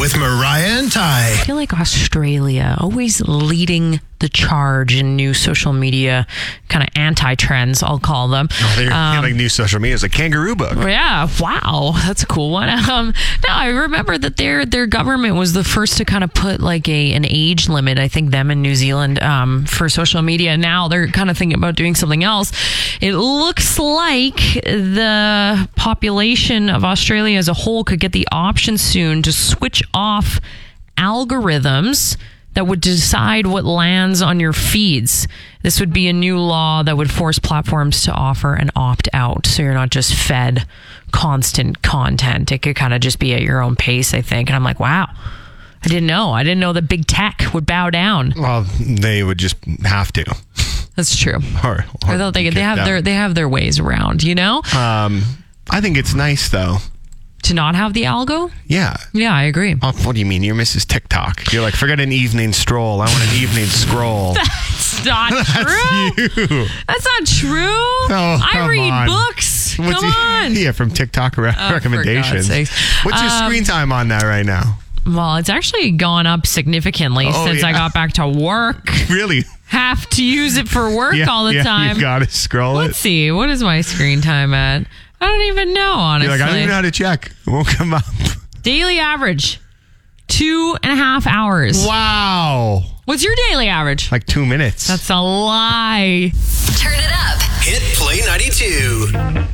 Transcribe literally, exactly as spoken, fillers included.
with Mariah and Ty. I feel like Australia always leading the charge in new social media kind of anti-trends, I'll call them. Oh, they're Um, like new social media. It's a kangaroo book. Yeah, wow, that's a cool one. Um, no, I remember that their their government was the first to kind of put like a an age limit. I think them in New Zealand um, for social media. Now they're kind of thinking about doing something else. It looks like the population of Australia as a whole could get the option soon to switch off algorithms that would decide what lands on your feeds. This would be a new law that would force platforms to offer an opt-out, so you're not just fed constant content. It could kind of just be at your own pace, I think. And I'm like, wow, I didn't know. I didn't know that big tech would bow down. Well, they would just have to. That's true. Or, or I thought they they have down. their they have their ways around, you know? Um, I think it's nice though. To not have the algo? Yeah. Yeah, I agree. Oh, what do you mean? You're Missus TikTok. You're like, forget an evening stroll. I want an evening scroll. That's not That's true. you. That's not true. Oh, I come read on. books. What's Come your- on. Yeah, from TikTok re- Oh, recommendations. for God's sakes. What's your Um, screen time on that right now? Well, it's actually gone up significantly Oh, since I yeah. got back to work. Really? Have to use it for work Yeah, all the yeah, time. You gotta scroll Let's it. see. What is my screen time at? I don't even know, honestly. You're like, I don't even know how to check. It won't come up. Daily average, two and a half hours. Wow. What's your daily average? Like two minutes. That's a lie. Turn it up. Hit Play ninety-two.